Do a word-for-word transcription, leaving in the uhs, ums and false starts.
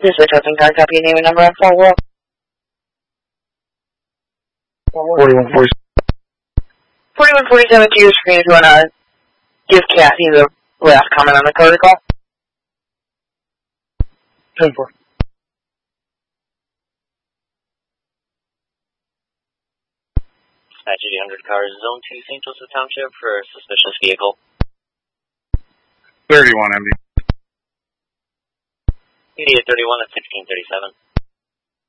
This is a token card. Copy your name and number on file. Well, forty-one forty-seven. forty-one forty-seven to your screen if you want to give Kathy the last comment on the code call. ten four. Dispatch eight hundred cars, Zone two, Saint Joseph Township for suspicious vehicle. thirty-one, M D. Idiot thirty-one at sixteen thirty-seven.